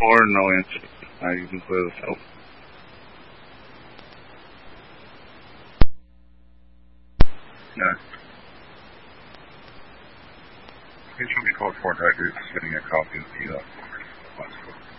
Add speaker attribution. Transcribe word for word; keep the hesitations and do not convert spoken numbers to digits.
Speaker 1: four, no answer. Now you can clear the cell.
Speaker 2: Yeah. Please show me code four, Tiger. Just getting a copy of the uh, last code.